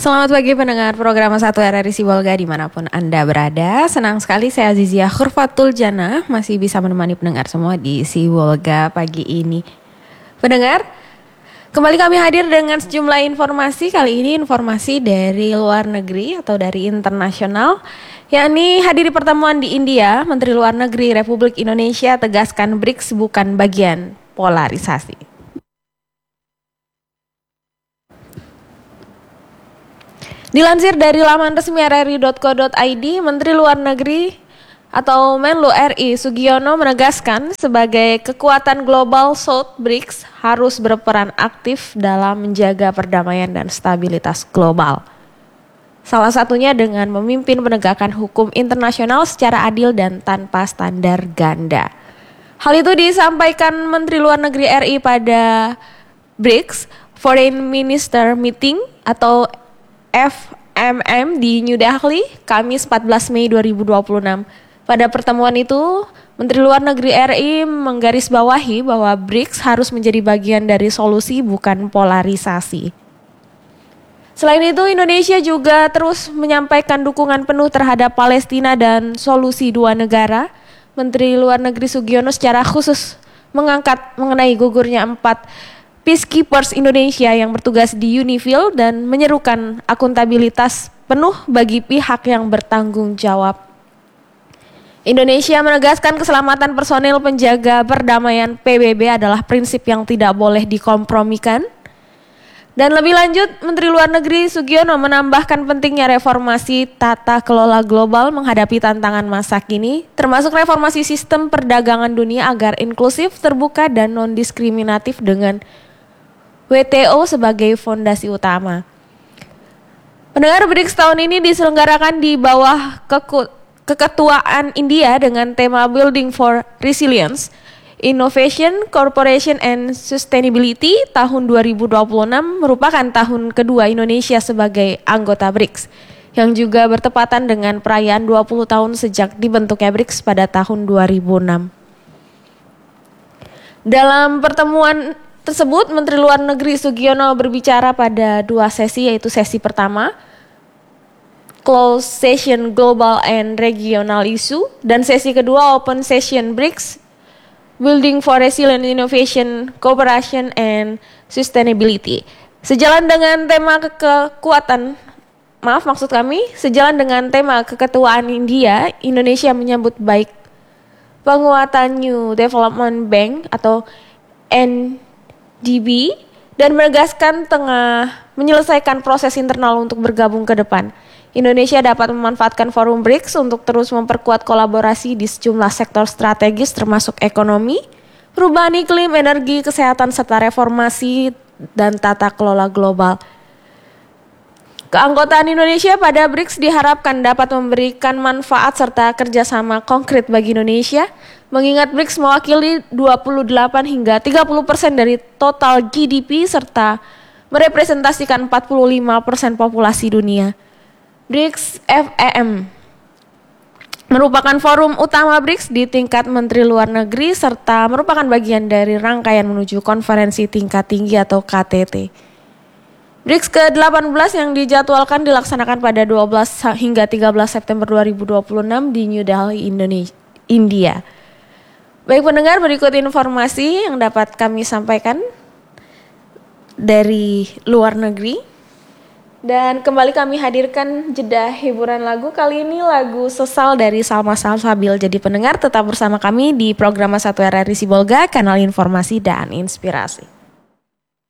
Selamat pagi pendengar program 1 RRI Sibolga dimanapun Anda berada. Senang sekali saya Azizia Khurfatul Jannah masih bisa menemani pendengar semua di Sibolga pagi ini. Pendengar, kembali kami hadir dengan sejumlah informasi. Kali ini informasi dari luar negeri atau dari internasional, yakni hadiri pertemuan di India. Menteri Luar Negeri Republik Indonesia tegaskan BRICS bukan bagian polarisasi. Dilansir dari laman resmi rri.co.id, Menteri Luar Negeri atau Menlu RI Sugiono menegaskan sebagai kekuatan global South BRICS harus berperan aktif dalam menjaga perdamaian dan stabilitas global. Salah satunya dengan memimpin penegakan hukum internasional secara adil dan tanpa standar ganda. Hal itu disampaikan Menteri Luar Negeri RI pada BRICS Foreign Minister Meeting atau FMM di New Delhi, Kamis 14 Mei 2026. Pada pertemuan itu, Menteri Luar Negeri RI menggarisbawahi bahwa BRICS harus menjadi bagian dari solusi bukan polarisasi. Selain itu, Indonesia juga terus menyampaikan dukungan penuh terhadap Palestina dan solusi dua negara. Menteri Luar Negeri Sugiono secara khusus mengangkat mengenai gugurnya 4 Peacekeepers Indonesia yang bertugas di UNIFIL dan menyerukan akuntabilitas penuh bagi pihak yang bertanggung jawab. Indonesia menegaskan keselamatan personil penjaga perdamaian PBB adalah prinsip yang tidak boleh dikompromikan. Dan lebih lanjut, Menteri Luar Negeri Sugiono menambahkan pentingnya reformasi tata kelola global menghadapi tantangan masa kini, termasuk reformasi sistem perdagangan dunia agar inklusif, terbuka, dan non-diskriminatif dengan WTO sebagai fondasi utama. Pendengar, BRICS tahun ini diselenggarakan di bawah keketuaan India dengan tema Building for Resilience, Innovation, Cooperation and Sustainability. Tahun 2026 merupakan tahun kedua Indonesia sebagai anggota BRICS, yang juga bertepatan dengan perayaan 20 tahun sejak dibentuknya BRICS pada tahun 2006. Dalam pertemuan tersebut, Menteri Luar Negeri Sugiono berbicara pada dua sesi, yaitu sesi pertama, Closed Session Global and Regional Issue, dan sesi kedua, Open Session BRICS, Building for Resilient Innovation, Cooperation and Sustainability. Sejalan dengan tema keketuaan India, Indonesia menyambut baik penguatan New Development Bank atau NDB dan menegaskan tengah menyelesaikan proses internal untuk bergabung ke depan. Indonesia dapat memanfaatkan forum BRICS untuk terus memperkuat kolaborasi di sejumlah sektor strategis termasuk ekonomi, perubahan iklim, energi, kesehatan, serta reformasi dan tata kelola global. Keanggotaan Indonesia pada BRICS diharapkan dapat memberikan manfaat serta kerjasama konkret bagi Indonesia, mengingat BRICS mewakili 28 hingga 30% dari total GDP serta merepresentasikan 45% populasi dunia. BRICS FEM merupakan forum utama BRICS di tingkat Menteri Luar Negeri serta merupakan bagian dari rangkaian menuju konferensi tingkat tinggi atau KTT. BRICS ke-18 yang dijadwalkan dilaksanakan pada 12 hingga 13 September 2026 di New Delhi, India. Baik pendengar, berikut informasi yang dapat kami sampaikan dari luar negeri. Dan kembali kami hadirkan jeda hiburan lagu. Kali ini lagu Sesal dari Salma Salsabil. Jadi pendengar tetap bersama kami di program 1 RRI Sibolga, kanal informasi dan inspirasi.